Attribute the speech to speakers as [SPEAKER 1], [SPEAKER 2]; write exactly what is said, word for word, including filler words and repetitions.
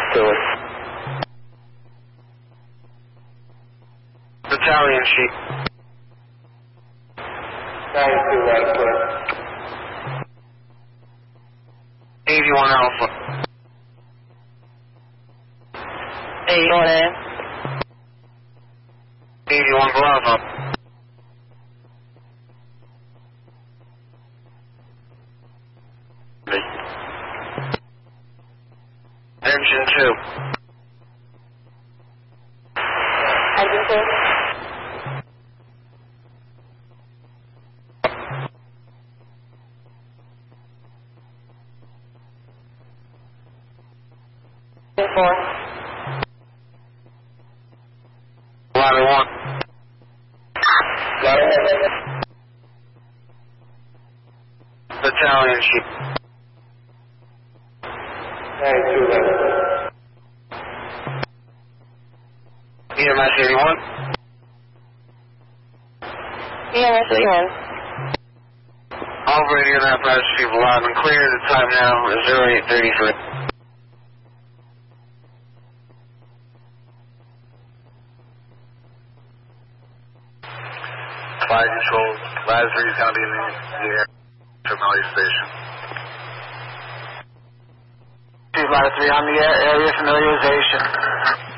[SPEAKER 1] Stewart.
[SPEAKER 2] Battalion Chief.
[SPEAKER 1] ninety-two, Ladder.
[SPEAKER 2] eighty-one Alpha.
[SPEAKER 3] eighty-one A.
[SPEAKER 2] eighty-one Bravo. Engine two.
[SPEAKER 3] Engine two. Engine four.
[SPEAKER 2] Ladder one.
[SPEAKER 1] Ladder one.
[SPEAKER 2] Battalion Chief.
[SPEAKER 1] ninety-two, Ladder.
[SPEAKER 2] E M S eighty-one.
[SPEAKER 3] E M S eighty-one.
[SPEAKER 2] All radio and apparatus Chief alive and clear. The time now is zero eight thirty-three.
[SPEAKER 4] Flight control, Ladder three is going to be in the, the air familiar station.
[SPEAKER 2] Chief Ladder three on the air, area familiarization.